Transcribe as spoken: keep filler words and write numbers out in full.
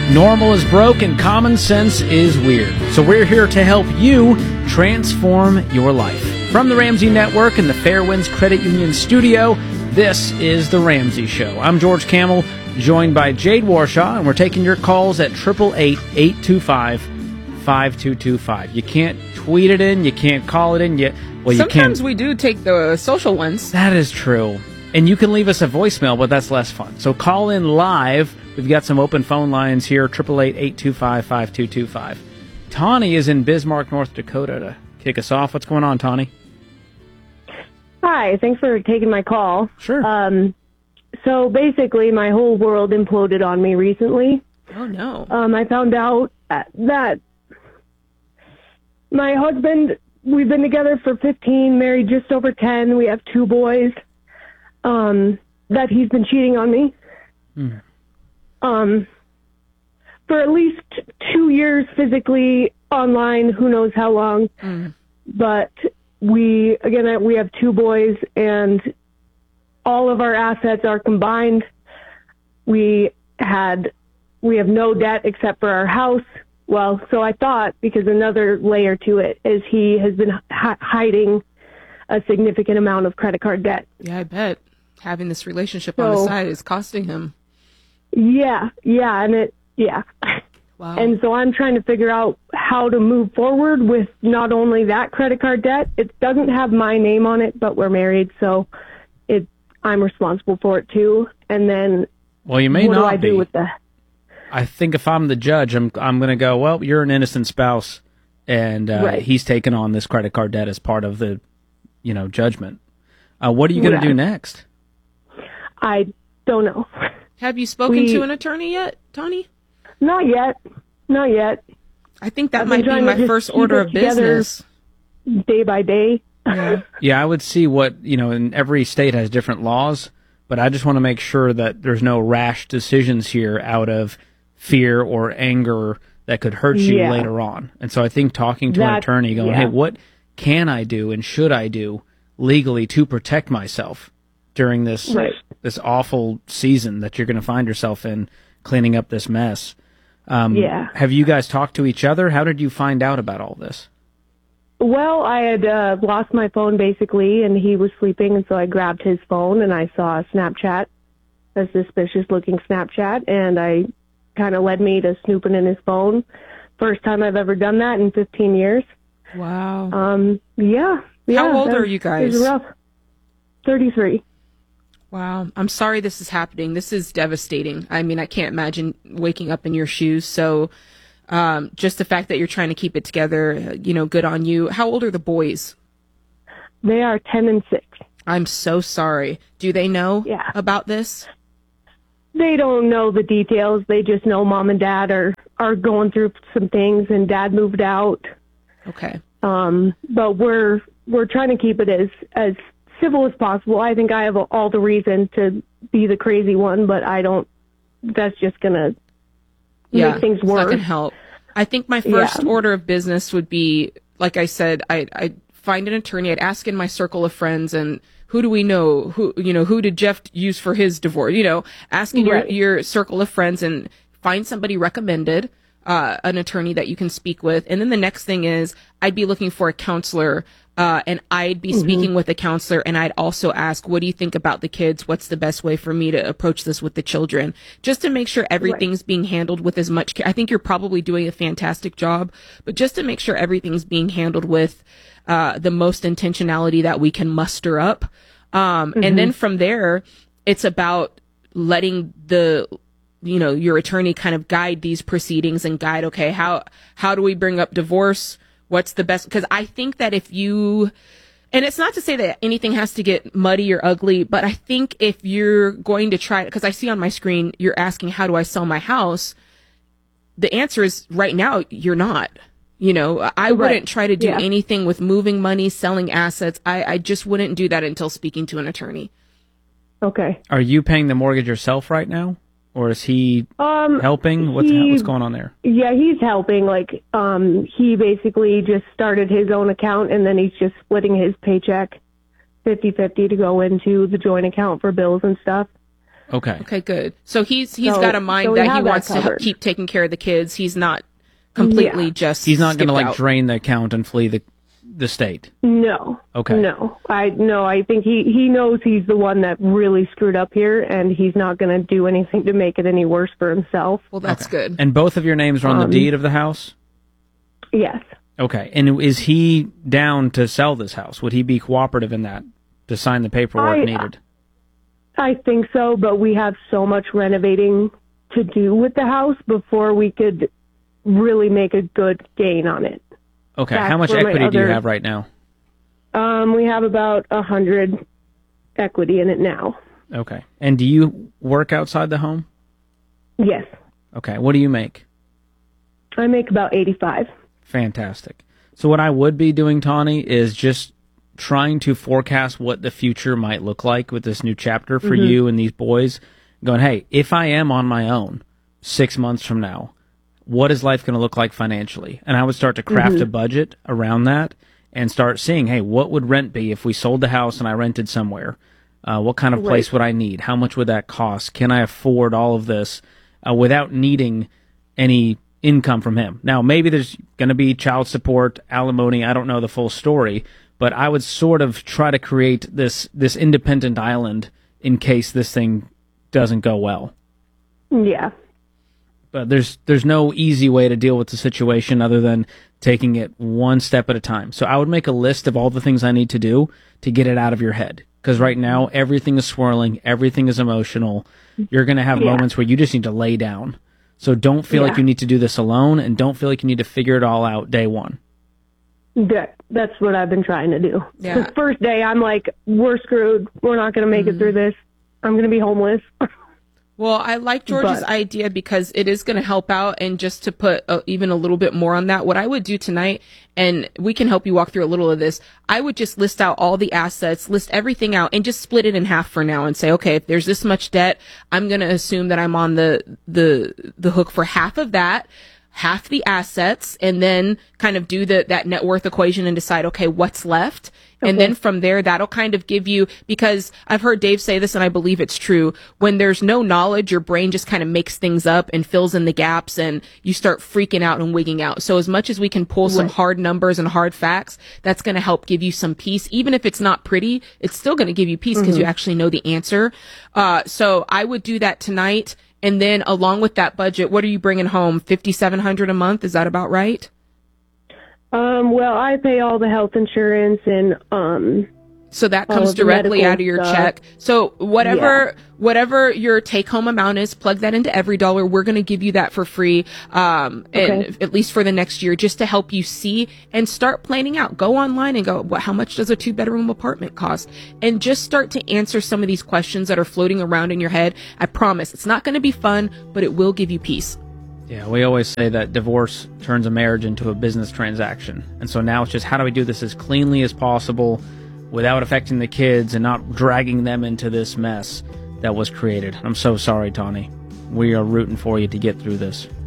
Normal is broke and common sense is weird. So we're here to help you transform your life. From the Ramsey Network and the Fairwinds Credit Union studio, this is The Ramsey Show. I'm George Kamel, joined by Jade Warshaw, and we're taking your calls at eight eight eight, eight two five, five two two five. You can't tweet it in, you can't call it in, you, well, you Sometimes can. we do take the social ones. That is true. And you can leave us a voicemail, but that's less fun. So call in live. We've got some open phone lines here, eight eight eight, eight two five, five two two five. Tawny is in Bismarck, North Dakota to kick us off. What's going on, Tawny? Hi, thanks for taking my call. Sure. Um, so basically, my whole world imploded on me recently. Oh, no. Um, I found out that my husband, we've been together for fifteen, married just over ten. We have two boys. Um, that he's been cheating on me. Mm. Um, for at least two years physically, online, who knows how long. Mm. But we, again, we have two boys, and all of our assets are combined. We had, we have no debt except for our house. Well, so I thought, because another layer to it is he has been hi- hiding a significant amount of credit card debt. Yeah, I bet having this relationship So, on the side is costing him. Yeah, yeah, and it, yeah. Wow. And so I'm trying to figure out how to move forward with not only that credit card debt. It doesn't have my name on it, but we're married, so it I'm responsible for it too. And then Well, you may what not do I be. do with the? I think if I'm the judge, I'm I'm going to go, well, you're an innocent spouse, and uh, Right. he's taken on this credit card debt as part of the, you know, judgment. Uh, what are you going to Right. do next? I don't know. Have you spoken we- to an attorney yet, Tony? Not yet. Not yet. I think that I've been might be trying to my just first keep order it of together. business. Day by day. Yeah. Yeah, I would see what, you know, and every state has different laws, but I just want to make sure that there's no rash decisions here out of fear or anger that could hurt you Yeah. later on. And so I think talking to an That- attorney going, yeah. hey, what can I do and should I do legally to protect myself during this Right. this awful season that you're going to find yourself in, cleaning up this mess. Um, Yeah. Have you guys talked to each other? How did you find out about all this? Well, I had uh, lost my phone basically, and he was sleeping, and so I grabbed his phone and I saw a Snapchat, a suspicious-looking Snapchat, and I kind of led me to snooping in his phone. First time I've ever done that in fifteen years. Wow. Um, yeah. yeah How old that are was- you It guys? was rough. thirty-three. Wow. I'm sorry this is happening. This is devastating. I mean, I can't imagine waking up in your shoes. So um, just the fact that you're trying to keep it together, you know, good on you. How old are the boys? They are ten and six. I'm so sorry. Do they know Yeah. about this? They don't know the details. They just know mom and dad are, are going through some things, and dad moved out. Okay. Um, but we're we're trying to keep it as as civil as possible. I think I have all the reason to be the crazy one, but I don't. That's just gonna Yeah. make things It's not worse. going to help. I think my first Yeah. order of business would be, like I said, I, I'd find an attorney. I'd ask in my circle of friends, and who do we know? Who, you know, who did Jeff use for his divorce? You know, asking Right. your, your circle of friends and find somebody recommended, uh, an attorney that you can speak with. And then the next thing is I'd be looking for a counselor, uh, and I'd be speaking with a counselor, and I'd also ask, what do you think about the kids? What's the best way for me to approach this with the children? Just to make sure everything's being handled with as much care. I think you're probably doing a fantastic job, but just to make sure everything's being handled with, uh, the most intentionality that we can muster up. Um, and then from there, it's about letting the, you know, your attorney kind of guide these proceedings and guide, okay, how, how do we bring up divorce? What's the best? Because I think that if you, and it's not to say that anything has to get muddy or ugly, but I think if you're going to try, because I see on my screen, you're asking, how do I sell my house? The answer is right now, you're not. You know, I wouldn't try to do Yeah. anything with moving money, selling assets. I, I just wouldn't do that until speaking to an attorney. Okay. Are you paying the mortgage yourself right now, or is he Um, helping? What's he- what's going on there? Yeah, he's helping. Like, um, he basically just started his own account, and then he's just splitting his paycheck fifty-fifty to go into the joint account for bills and stuff. Okay. Okay, good. So he's he's So- got a mind so we that he have that wants to help covered. keep taking care of the kids. He's not completely Yeah. just He's not going to skipped like out. drain the account and flee the the state. No. Okay. No. I no, I think he he knows he's the one that really screwed up here, and he's not going to do anything to make it any worse for himself. Well, that's Okay. good. And both of your names are on Um, the deed of the house? Yes. Okay. And is he down to sell this house? Would he be cooperative in that to sign the paperwork I- needed? I think so, but we have so much renovating to do with the house before we could really make a good gain on it. Okay. that's How much where my equity do you other- have right now? Um, we have about a hundred equity in it now. Okay. And do you work outside the home? Yes. Okay. What do you make? I make about eighty-five. Fantastic. So what I would be doing, Tawny, is just trying to forecast what the future might look like with this new chapter for Mm-hmm. you and these boys. Going, hey, if I am on my own six months from now, what is life going to look like financially? And I would start to craft Mm-hmm. a budget around that and start seeing, hey, what would rent be if we sold the house and I rented somewhere? Uh, what kind of place Right. would I need? How much would that cost? Can I afford all of this uh, without needing any income from him? Now, maybe there's going to be child support, alimony. I don't know the full story, but I would sort of try to create this this independent island in case this thing doesn't go well. Yeah. But there's there's no easy way to deal with the situation other than taking it one step at a time. So I would make a list of all the things I need to do to get it out of your head. Because right now, everything is swirling, everything is emotional. You're going to have Yeah. moments where you just need to lay down. So don't feel like Yeah. you need to do this alone, and don't feel like you need to figure it all out day one. That, that's what I've been trying to do. Yeah. The first day, I'm like, we're screwed. We're not going to make it through this. I'm going to be homeless. Well, I like George's But- idea because it is going to help out. And just to put uh even a little bit more on that, what I would do tonight, and we can help you walk through a little of this, I would just list out all the assets, list everything out, and just split it in half for now and say, okay, if there's this much debt, I'm going to assume that I'm on the, the, the hook for half of that, half the assets, and then kind of do the, that net worth equation and decide, okay, what's left? And then from there, that'll kind of give you, because I've heard Dave say this and I believe it's true. When there's no knowledge, your brain just kind of makes things up and fills in the gaps and you start freaking out and wigging out. So as much as we can pull some hard numbers and hard facts, that's going to help give you some peace. Even if it's not pretty, it's still going to give you peace because you actually know the answer. Uh, so I would do that tonight. And then along with that budget, what are you bringing home? fifty-seven hundred dollars a month? Is that about right? Um, well, I pay all the health insurance and, um, So that All comes of the directly medical out of your stuff. check. So whatever, whatever your take home amount is, plug that into every dollar. We're going to give you that for free. Um, and Okay. at least for the next year, just to help you see and start planning out. Go online and go, well, how much does a two bedroom apartment cost? And just start to answer some of these questions that are floating around in your head. I promise it's not going to be fun, but it will give you peace. Yeah, we always say that divorce turns a marriage into a business transaction. And so now it's just how do we do this as cleanly as possible without affecting the kids and not dragging them into this mess that was created. I'm so sorry, Tawny. We are rooting for you to get through this.